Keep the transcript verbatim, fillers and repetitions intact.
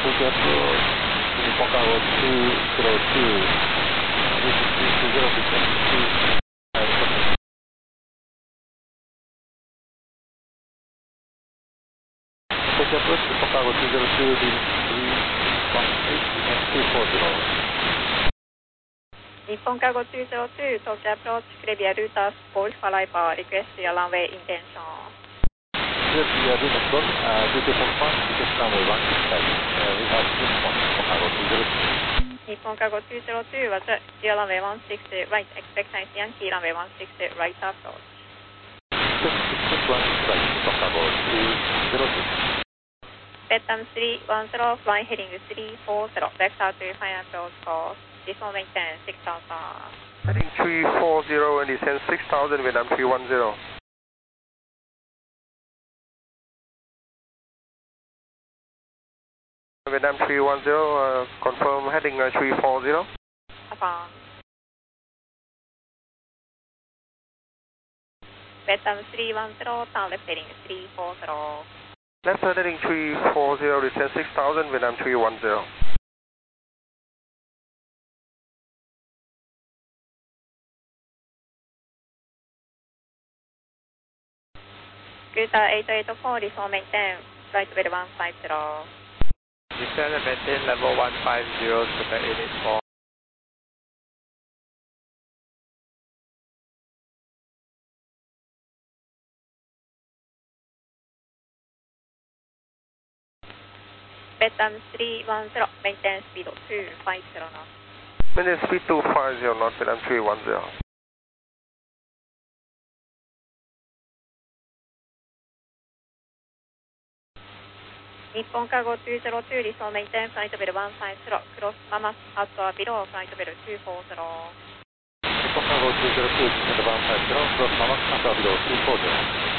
Tokyo Approach, Nippon Cargo two zero two, this is three two zero, descend two, uh, Tokyo Approach, Nippon Cargo two zero two, three one eight, descend two four zero. Nippon Cargo two zero two, Tokyo Approach, Clear Router, Golf Arrival, request your runway intention. Yes, we are doing a close, uh, due to confirm, request runway one six five, uh, we have Nippon, Nippon Cargo two zero two. Nippon Cargo two zero two, was your runway one six right, expect nice Yankee runway one six right approach. Six six one six right, Nippon Cargo two zero two. Vietnam three one zero, flying heading three four zero, vector to final approach course, descend maintain six thousand. Heading three four zero and descend six thousand, Vietnam three one zero. Vietnam three one zero, uh, confirm heading uh, three four zero. Upon. Vietnam three one zero, turn left heading three four zero. Left heading three four zero, descend six thousand, Vietnam three one zero. Greater eight eight four, descend maintain, flight level one five zero. Descend and maintain level one five zero, Quebec eight eight four. Vietnam three one zero, maintain speed two five zero knots. Maintain speed two five zero knots, Vietnam three one zero. Nippon Cargo two zero two, descend maintain, flight level one five zero, cross Mamas at or below, flight level two four zero. Nippon Cargo two zero two, descend one five zero, cross Mamas at or below two four zero.